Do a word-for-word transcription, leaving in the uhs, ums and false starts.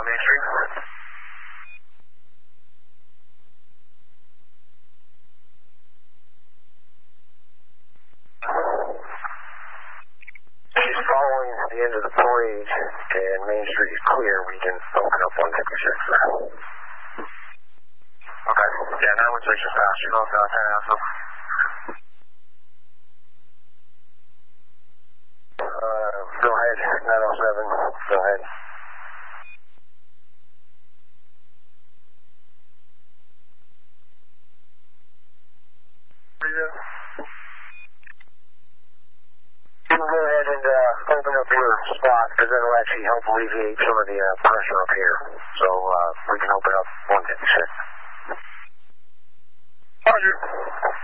Main Street. She's following the end of the parade, and Main Street is clear. We can open up one fifty-six. Okay. Yeah, nine one six is fast. You're going to ten Alpha. Uh, go ahead. nine oh seven. Go ahead. You can go ahead and uh, open up your spot, because that'll actually help alleviate some of the uh, pressure up here. So uh, we can open up one fifty-six. Roger.